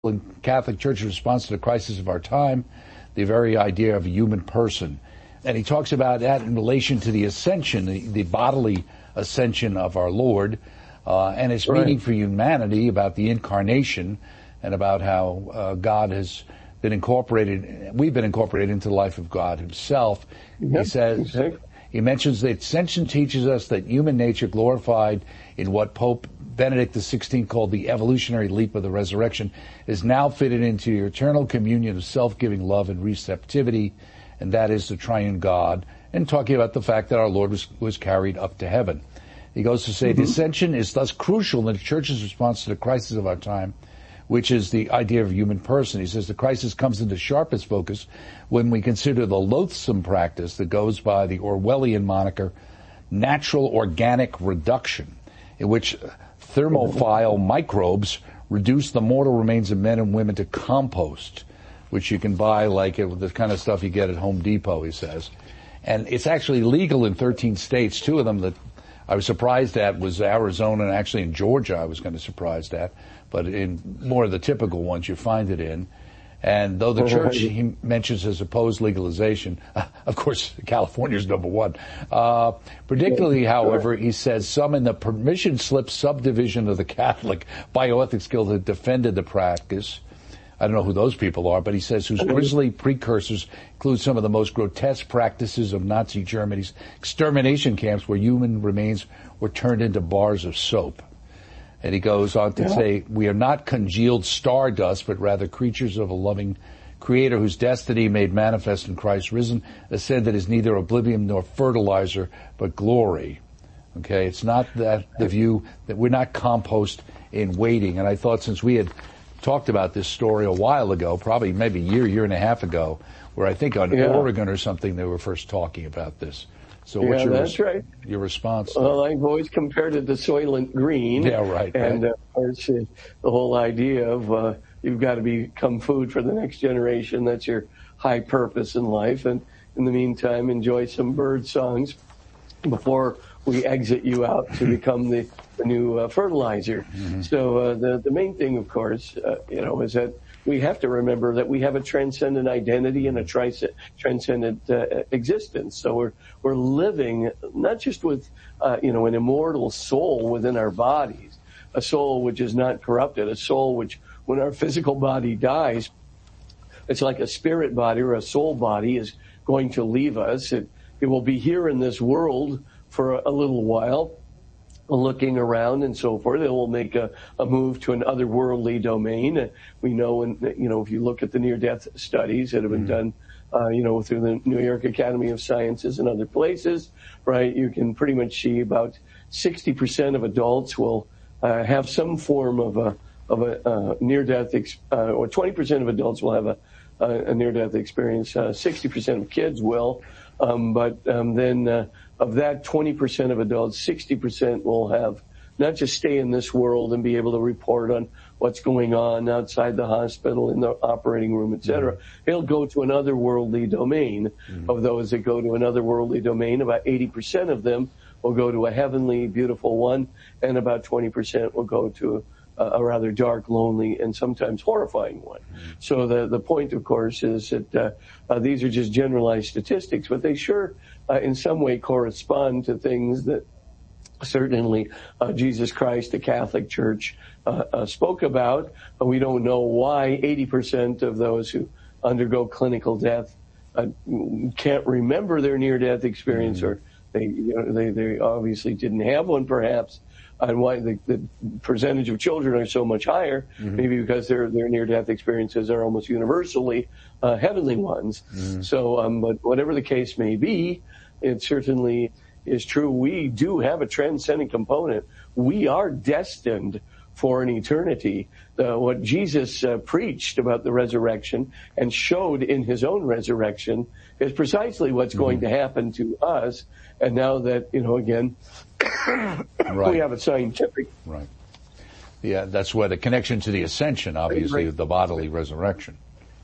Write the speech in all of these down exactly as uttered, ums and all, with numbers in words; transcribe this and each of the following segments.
Catholic Church's response to the crisis of our time, the very idea of a human person. And he talks about that in relation to the ascension, the, the bodily ascension of our Lord, uh, and its right. meaning for humanity, about the incarnation, and about how uh, God has been incorporated, we've been incorporated into the life of God himself. Yep, he says, exactly. He mentions the ascension teaches us that human nature glorified in what Pope Benedict the sixteenth called the evolutionary leap of the resurrection is now fitted into your eternal communion of self-giving love and receptivity, and that is the triune God, and talking about the fact that our Lord was, was carried up to heaven. He goes to say, mm-hmm. the ascension is thus crucial in the Church's response to the crisis of our time, which is the idea of a human person. He says the crisis comes into sharpest focus when we consider the loathsome practice that goes by the Orwellian moniker natural organic reduction, in which thermophile microbes reduce the mortal remains of men and women to compost, which you can buy like it, the kind of stuff you get at Home Depot, he says. And it's actually legal in thirteen states. Two of them that I was surprised at was Arizona, and actually in Georgia I was kind of surprised at, but in more of the typical ones you find it in. And though the church, he mentions, has opposed legalization, of course, California's number one. Uh, particularly, however, he says some in the permission slip subdivision of the Catholic Bioethics Guild have defended the practice. I don't know who those people are, but he says whose grisly precursors include some of the most grotesque practices of Nazi Germany's extermination camps where human remains were turned into bars of soap. And he goes on to yeah. say, we are not congealed stardust, but rather creatures of a loving creator whose destiny made manifest in Christ risen, ascended is neither oblivion nor fertilizer, but glory. Okay, it's not that the view that we're not compost in waiting. And I thought since we had talked about this story a while ago, probably maybe a year, year and a half ago, where I think on yeah. Oregon or something they were first talking about this. So yeah, what's your, that's right. your response? Well, I've always compared it to Soylent Green. Yeah, right. And right. Uh, of course, uh, the whole idea of uh, you've got to become food for the next generation. That's your high purpose in life. And in the meantime, enjoy some bird songs before we exit you out to become the, the new uh, fertilizer. Mm-hmm. So uh, the the main thing, of course, uh, you know, is that we have to remember that we have a transcendent identity and a tri- transcendent uh, existence. So we're we're living not just with uh, you know an immortal soul within our bodies, a soul which is not corrupted, a soul which, when our physical body dies, it's like a spirit body or a soul body is going to leave us. It it will be here in this world for a, a little while, looking around and so forth. It will make a, a move to an otherworldly domain. We know, and you know, if you look at the near-death studies that have been mm-hmm. done, uh, you know, through the New York Academy of Sciences and other places, right, you can pretty much see about sixty percent of adults will uh, have some form of a of a uh, near-death, ex- uh, or twenty percent of adults will have a, a, a near-death experience. Uh, sixty percent of kids will, um, but um, then. Uh, Of that twenty percent of adults, sixty percent will have not just stay in this world and be able to report on what's going on outside the hospital, in the operating room, et cetera. Mm-hmm. They'll go to an otherworldly domain. Mm-hmm. Of those that go to an otherworldly domain, about eighty percent of them will go to a heavenly, beautiful one, and about twenty percent will go to a, a rather dark, lonely, and sometimes horrifying one. Mm-hmm. So the, the point, of course, is that uh, uh, these are just generalized statistics, but they sure Uh, in some way correspond to things that certainly uh, Jesus Christ, the Catholic Church, uh, uh, spoke about. Uh, we don't know why eighty percent of those who undergo clinical death uh, can't remember their near-death experience, mm-hmm. or they, you know, they they obviously didn't have one, perhaps. And why the, the percentage of children are so much higher, mm-hmm. maybe because their their near-death experiences are almost universally uh, heavenly ones. Mm-hmm. So, um, but whatever the case may be, it certainly is true. We do have a transcendent component. We are destined for an eternity. Uh, what Jesus uh, preached about the resurrection and showed in his own resurrection is precisely what's mm-hmm. going to happen to us. And now that, you know, again, right. we have a scientific. Right. Yeah, that's where the connection to the ascension, obviously, right. the bodily resurrection.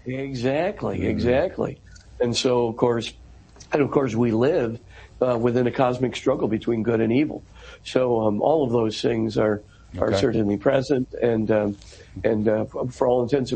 Exactly, mm-hmm. exactly. And so, of course, and of course, we live uh, within a cosmic struggle between good and evil. So um, all of those things are are Okay. certainly present, and um, and uh, for all intents and